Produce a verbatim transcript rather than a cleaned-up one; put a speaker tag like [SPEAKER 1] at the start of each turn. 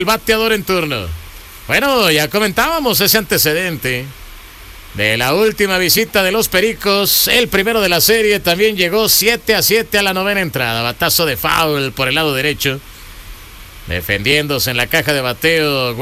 [SPEAKER 1] el bateador en turno. Bueno, ya comentábamos ese antecedente de la última visita de los Pericos. El primero de la serie también llegó siete a siete a la novena entrada. Batazo de foul por el lado derecho. Defendiéndose en la caja de bateo.